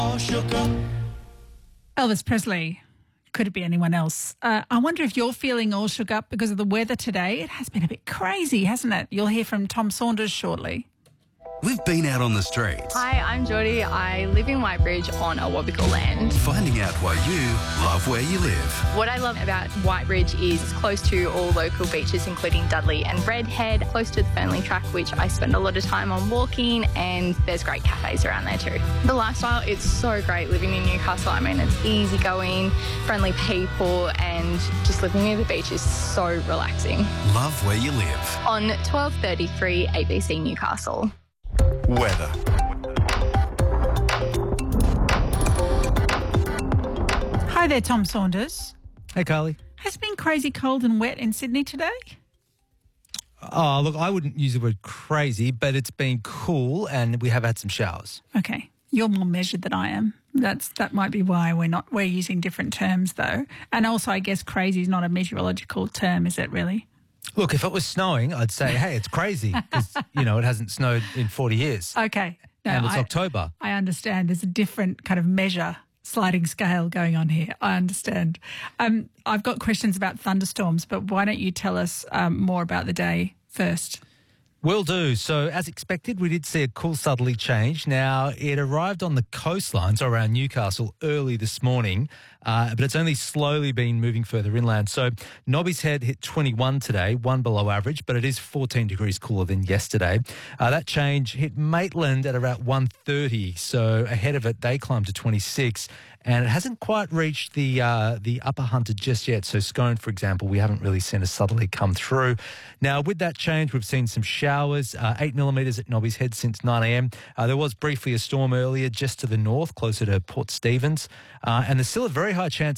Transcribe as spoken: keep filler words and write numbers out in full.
all shook up. Elvis Presley. Could it be anyone else? Uh, I wonder if you're feeling all shook up because of the weather today. It has been a bit crazy, hasn't it? You'll hear from Tom Saunders shortly. We've been out on the streets. Hi, I'm Geordie. I live in Whitebridge on Awabakal land. Finding out why you love where you live. What I love about Whitebridge is it's close to all local beaches, including Dudley and Redhead, close to the Fernley Track, which I spend a lot of time on walking, and there's great cafes around there too. The lifestyle, it's so great living in Newcastle. I mean, it's easygoing, friendly people, and just living near the beach is so relaxing. Love where you live. On twelve thirty-three A B C Newcastle. Weather. Hi there, Tom Saunders. Hey, Carly. Has it been crazy cold and wet in Sydney today? Oh, look, I wouldn't use the word crazy, but it's been cool and we have had some showers. Okay. You're more measured than I am. That's That might be why we're not we're using different terms, though. And also, I guess crazy is not a meteorological term, is it really? Look, if it was snowing, I'd say, hey, it's crazy because, you know, it hasn't snowed in forty years. Okay. No, and it's I, October. I understand. There's a different kind of measure, sliding scale going on here. I understand. Um, I've got questions about thunderstorms, but why don't you tell us um, more about the day first? Will do. So, as expected, we did see a cool southerly change. Now, it arrived on the coastline, so around Newcastle, early this morning, uh, but it's only slowly been moving further inland. So, Nobby's Head hit twenty-one today, one below average, but it is fourteen degrees cooler than yesterday. Uh, that change hit Maitland at around one thirty, so ahead of it, they climbed to twenty-six. And it hasn't quite reached the uh, the upper Hunter just yet. So Scone, for example, we haven't really seen a southerly come through. Now, with that change, we've seen some showers, uh, eight millimetres at Nobby's Head since nine a.m. Uh, there was briefly a storm earlier just to the north, closer to Port Stephens. Uh, and there's still a very high chance